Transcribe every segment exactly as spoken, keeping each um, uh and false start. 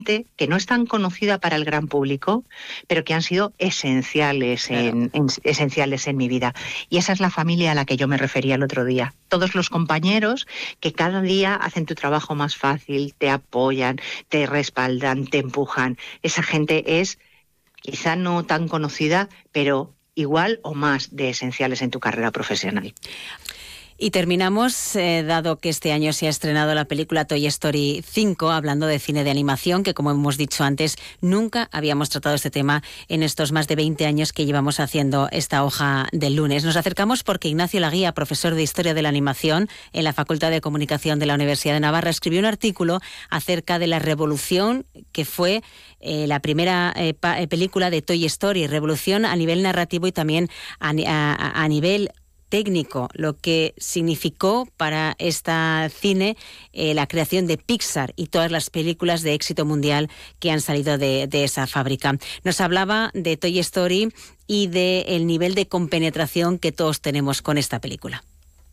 que no es tan conocida para el gran público, pero que han sido esenciales, claro. en, en, esenciales en mi vida. Y esa es la familia a la que yo me refería el otro día. Todos los compañeros que cada día hacen tu trabajo más fácil, te apoyan, te respaldan, te empujan. Esa gente es quizá no tan conocida, pero igual o más de esenciales en tu carrera profesional. Y terminamos, eh, dado que este año se ha estrenado la película Toy Story cinco, hablando de cine de animación, que como hemos dicho antes, nunca habíamos tratado este tema en estos más de veinte años que llevamos haciendo esta hoja del lunes. Nos acercamos porque Ignacio Laguía, profesor de Historia de la Animación en la Facultad de Comunicación de la Universidad de Navarra, escribió un artículo acerca de la revolución que fue eh, la primera eh, pa- película de Toy Story, revolución a nivel narrativo y también a, a, a nivel técnico, lo que significó para esta cine eh, la creación de Pixar y todas las películas de éxito mundial que han salido de, de esa fábrica. Nos hablaba de Toy Story y del nivel de compenetración que todos tenemos con esta película.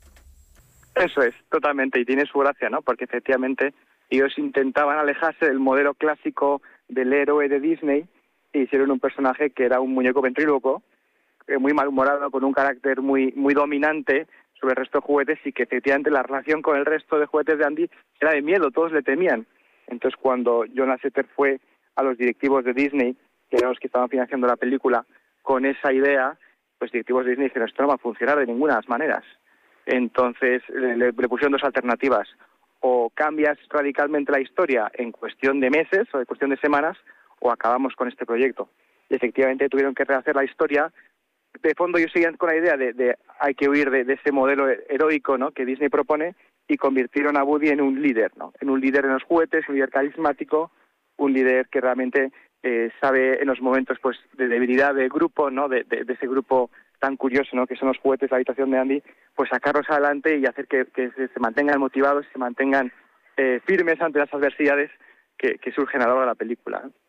Eso es, totalmente, y tiene su gracia, ¿no? Porque efectivamente ellos intentaban alejarse del modelo clásico del héroe de Disney e hicieron un personaje que era un muñeco ventríloco, muy malhumorado, con un carácter muy muy dominante sobre el resto de juguetes, y que efectivamente la relación con el resto de juguetes de Andy era de miedo, todos le temían. Entonces cuando John Lasseter fue a los directivos de Disney, que eran los que estaban financiando la película, con esa idea, pues directivos de Disney dijeron, esto no va a funcionar de ninguna de las maneras. Entonces le, le pusieron dos alternativas: o cambias radicalmente la historia en cuestión de meses o en cuestión de semanas, o acabamos con este proyecto. Y efectivamente tuvieron que rehacer la historia. De fondo ellos seguían con la idea de, de hay que huir de, de ese modelo heroico, ¿no?, que Disney propone, y convirtieron a Woody en un líder, ¿no?, en un líder en los juguetes, un líder carismático, un líder que realmente eh, sabe en los momentos pues de debilidad del grupo, ¿no?, de, de, de ese grupo tan curioso, ¿no?, que son los juguetes, la habitación de Andy, pues sacarlos adelante y hacer que, que se, se mantengan motivados, se mantengan eh, firmes ante las adversidades que, que surgen a lo largo de la película, ¿no?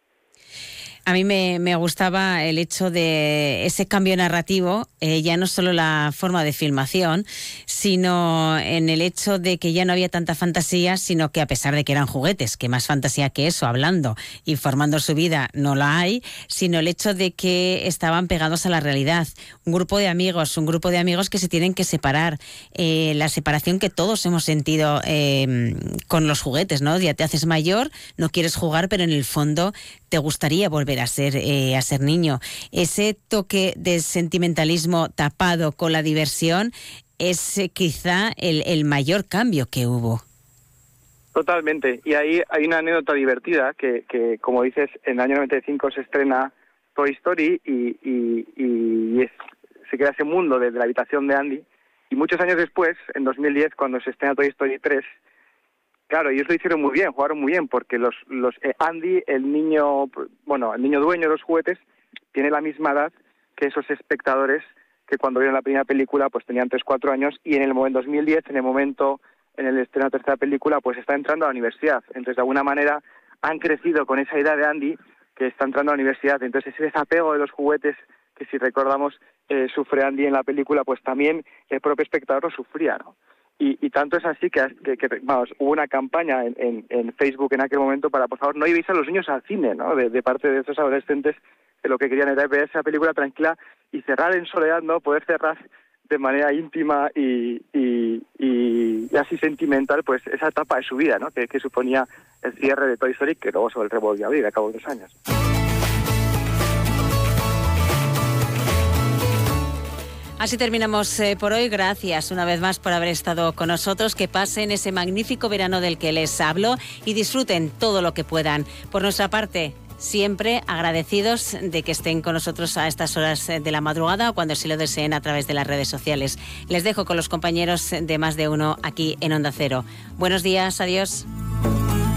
A mí me, me gustaba el hecho de ese cambio narrativo, eh, ya no solo la forma de filmación, sino en el hecho de que ya no había tanta fantasía, sino que a pesar de que eran juguetes, que más fantasía que eso, hablando y formando su vida, no la hay, sino el hecho de que estaban pegados a la realidad. Un grupo de amigos, un grupo de amigos que se tienen que separar, eh, la separación que todos hemos sentido eh, con los juguetes, ¿no? Ya te haces mayor, no quieres jugar, pero en el fondo te gustaría volver a ser eh, a ser niño. Ese toque de sentimentalismo tapado con la diversión es eh, quizá el, el mayor cambio que hubo. Totalmente. Y ahí hay una anécdota divertida que, que como dices, en el año noventa y cinco se estrena Toy Story y, y, y es, se crea ese mundo de, de la habitación de Andy. Y muchos años después, en dos mil diez, cuando se estrena Toy Story tres, claro, ellos lo hicieron muy bien, jugaron muy bien, porque los los eh, Andy, el niño, bueno, el niño dueño de los juguetes, tiene la misma edad que esos espectadores que cuando vieron la primera película pues tenían tres, cuatro años, y en el momento dos mil diez, en el momento, en el estreno de la tercera película, pues está entrando a la universidad. Entonces, de alguna manera, han crecido con esa idea de Andy, que está entrando a la universidad. Entonces, ese desapego de los juguetes, que si recordamos, eh, sufre Andy en la película, pues también el propio espectador lo sufría, ¿no? Y, y tanto es así que, que, que vamos, hubo una campaña en, en, en Facebook en aquel momento para, por favor, no llevéis a los niños al cine, ¿no?, de, de parte de esos adolescentes que lo que querían era ver esa película tranquila y cerrar en soledad, ¿no?, poder cerrar de manera íntima y, y, y, y así sentimental, pues esa etapa de su vida, ¿no?, que, que suponía el cierre de Toy Story, que luego se volvió a abrir a cabo de dos años. Así terminamos eh, por hoy. Gracias una vez más por haber estado con nosotros. Que pasen ese magnífico verano del que les hablo y disfruten todo lo que puedan. Por nuestra parte, siempre agradecidos de que estén con nosotros a estas horas de la madrugada o cuando se lo deseen a través de las redes sociales. Les dejo con los compañeros de Más de Uno aquí en Onda Cero. Buenos días, adiós.